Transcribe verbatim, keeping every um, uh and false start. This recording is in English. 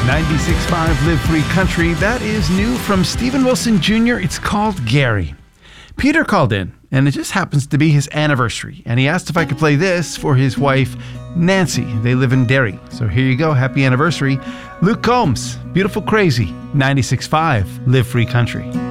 ninety-six point five Live Free Country. That is new from Steven Wilson Junior It's called Gary. Peter called in, and it just happens to be his anniversary. And he asked if I could play this for his wife, Nancy. They live in Derry. So here you go. Happy anniversary. Luke Combs, Beautiful Crazy, ninety-six point five Live Free Country.